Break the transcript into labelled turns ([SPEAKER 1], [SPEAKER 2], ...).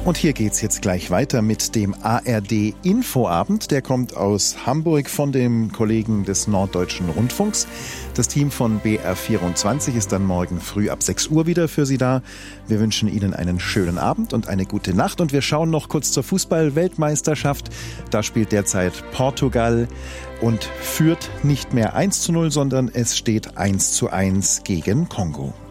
[SPEAKER 1] Und hier geht's jetzt gleich weiter mit dem ARD Infoabend. Der kommt aus Hamburg von dem Kollegen des Norddeutschen Rundfunks. Das Team von BR24 ist dann morgen früh ab 6 Uhr wieder für Sie da. Wir wünschen Ihnen einen schönen Abend und eine gute Nacht. Und wir schauen noch kurz zur Fußball-Weltmeisterschaft. Da spielt derzeit Portugal und führt nicht mehr 1:0, sondern es steht 1:1 gegen Kongo.